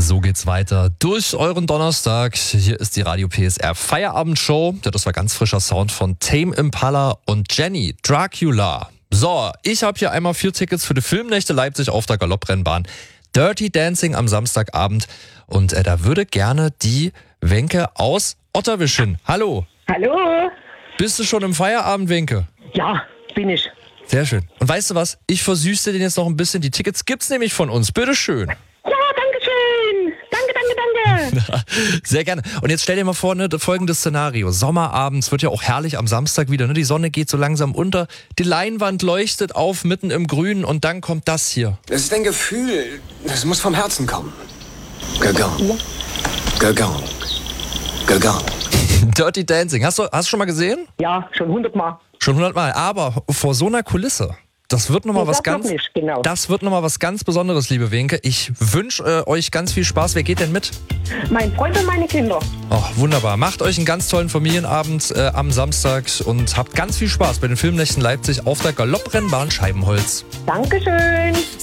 So geht's weiter durch euren Donnerstag. Hier ist die Radio PSR Feierabendshow. Das war ganz frischer Sound von Tame Impala und Jenny Dracula. So, ich habe hier einmal 4 Tickets für die Filmnächte Leipzig auf der Galopprennbahn. Dirty Dancing am Samstagabend. Und da würde gerne die Wenke aus Otterwisch hin. Hallo. Hallo? Bist du schon im Feierabend, Wenke? Ja, bin ich. Sehr schön. Und weißt du was? Ich versüße dir den jetzt noch ein bisschen. Die Tickets gibt's nämlich von uns. Bitteschön. Ja, danke schön. Danke. Sehr gerne. Und jetzt stell dir mal vor, folgendes Szenario. Sommerabend, es wird ja auch herrlich am Samstag wieder. Die Sonne geht so langsam unter. Die Leinwand leuchtet auf mitten im Grün und dann kommt das hier. Es ist ein Gefühl, das muss vom Herzen kommen. Gagong. Gagong. Gagong. Dirty Dancing. Hast du schon mal gesehen? Ja, schon 100 Mal. Schon 100 Mal. Aber vor so einer Kulisse. Das wird nochmal was ganz. Genau. Das wird nochmal was ganz Besonderes, liebe Wenke. Ich wünsche euch ganz viel Spaß. Wer geht denn mit? Mein Freund und meine Kinder. Oh, wunderbar. Macht euch einen ganz tollen Familienabend am Samstag und habt ganz viel Spaß bei den Filmnächten Leipzig auf der Galopprennbahn Scheibenholz. Dankeschön.